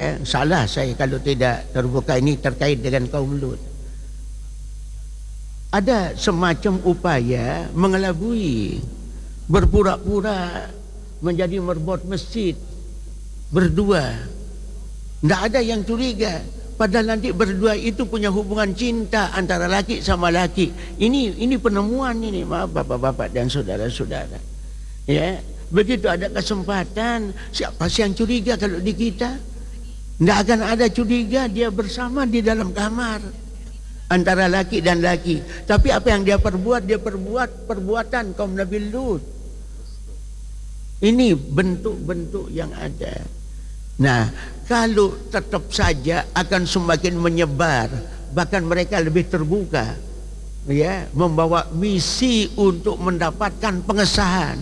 Ya, salah saya kalau tidak terbuka ini terkait dengan kaum Lut. Ada semacam upaya mengelabui, berpura-pura menjadi merbot masjid berdua. Tidak ada yang curiga. Padahal nanti berdua itu punya hubungan cinta antara laki sama laki. Ini penemuan ini, maaf bapak-bapak dan saudara-saudara. Ya, begitu ada kesempatan, siapa sih yang curiga kalau di kita? Tidak akan ada curiga dia bersama di dalam kamar antara laki dan laki. Tapi apa yang dia perbuat perbuatan kaum Nabi Lut. Ini bentuk-bentuk yang ada. Nah, kalau tetap saja akan semakin menyebar, bahkan mereka lebih terbuka, ya, membawa misi untuk mendapatkan pengesahan.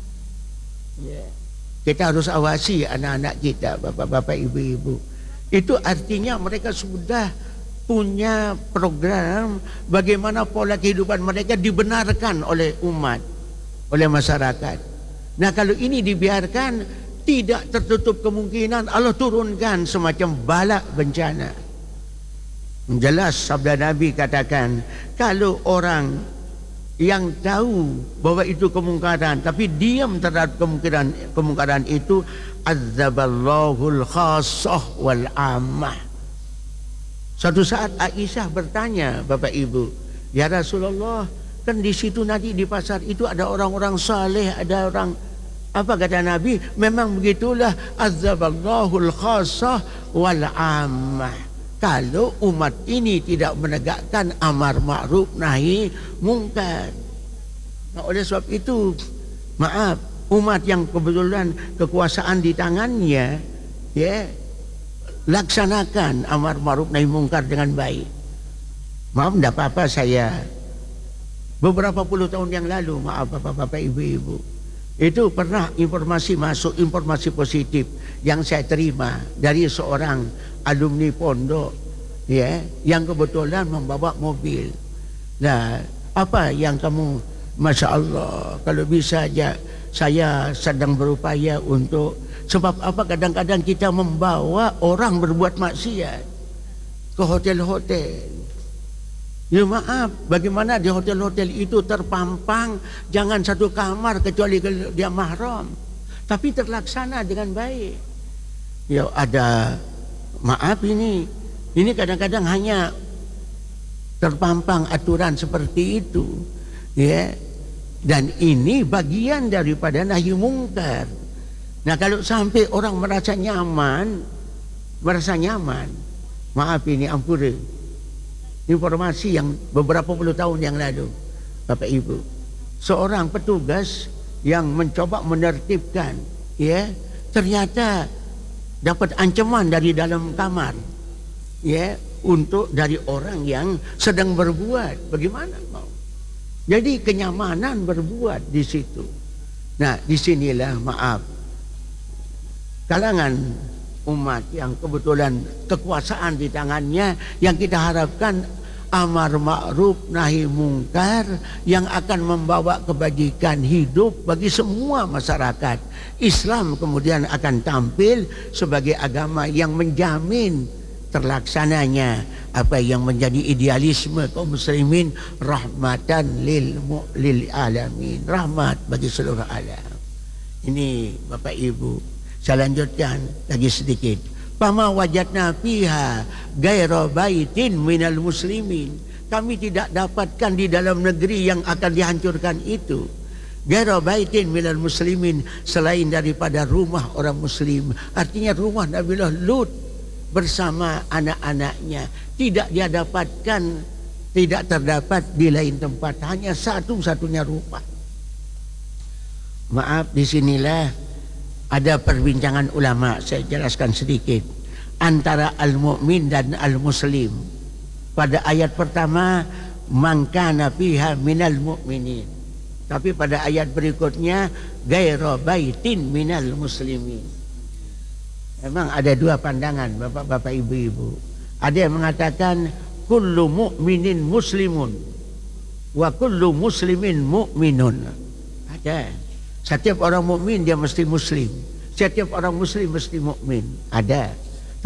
Ya. Kita harus awasi anak-anak kita, bapak-bapak, ibu-ibu. Itu artinya mereka sudah punya program bagaimana pola kehidupan mereka dibenarkan oleh umat, oleh masyarakat. Nah, kalau ini dibiarkan, tidak tertutup kemungkinan Allah turunkan semacam bala bencana. Jelas sabda Nabi katakan, kalau orang yang tahu bahwa itu kemungkaran tapi diam terhadap kemungkaran itu, azaballahul khassah wal ammah. Suatu saat Aisyah bertanya, Bapak Ibu, ya Rasulullah, kan di situ nanti di pasar itu ada orang-orang saleh, ada orang apa, kata Nabi, memang begitulah, azaballahul khassah wal ammah. Kalau umat ini tidak menegakkan amar ma'ruf nahi mungkar. Nah, oleh sebab itu, maaf, umat yang kebetulan kekuasaan di tangannya, ya, laksanakan amar ma'ruf nahi mungkar dengan baik. Maaf, tidak apa-apa, saya beberapa puluh tahun yang lalu, maaf bapak-bapak, ibu-ibu, itu pernah informasi masuk, informasi positif yang saya terima dari seorang alumni pondok, ya, yang kebetulan membawa mobil. Nah, apa yang kamu, Masya Allah, kalau bisa aja saya sedang berupaya untuk, sebab apa, kadang-kadang kita membawa orang berbuat maksiat ke hotel-hotel. Ya maaf, bagaimana di hotel-hotel itu terpampang jangan satu kamar kecuali kalau dia mahram, tapi terlaksana dengan baik. Ya ada, maaf, ini kadang-kadang hanya terpampang aturan seperti itu, ya. Dan ini bagian daripada nahi mungkar. Nah, kalau sampai orang merasa nyaman, maaf, ini ampuri informasi yang beberapa puluh tahun yang lalu, Bapak Ibu, seorang petugas yang mencoba menertibkan, ya, ternyata dapat ancaman dari dalam kamar, ya, untuk dari orang yang sedang berbuat. Bagaimana mau? Jadi kenyamanan berbuat di situ. Nah, disinilah, maaf, kalangan umat yang kebetulan kekuasaan di tangannya, yang kita harapkan amar ma'ruf nahi mungkar yang akan membawa kebajikan hidup bagi semua masyarakat. Islam kemudian akan tampil sebagai agama yang menjamin terlaksananya apa yang menjadi idealisme kaum muslimin, rahmatan lil alamin, rahmat bagi seluruh alam. Ini Bapak Ibu, saya lanjutkan lagi sedikit. Fama wajadna fiha gaira baitin minal muslimin. Kami tidak dapatkan di dalam negeri yang akan dihancurkan itu gaira baitin minal muslimin, selain daripada rumah orang muslim. Artinya rumah Nabiullah Lut bersama anak-anaknya tidak dia dapatkan, tidak terdapat di lain tempat, hanya satu-satunya rumah. Maaf, disinilah ada perbincangan ulama, saya jelaskan sedikit, antara al-mu'min dan al-muslim. Pada ayat pertama, man kana fiha minal mu'minin. Tapi pada ayat berikutnya, gaira baitin minal muslimin. Memang ada dua pandangan, bapak-bapak, ibu-ibu. Ada yang mengatakan kullu mu'minin muslimun wa kullu muslimin mu'minun. Ada. Setiap orang mukmin dia mesti muslim, setiap orang muslim mesti mukmin. Ada.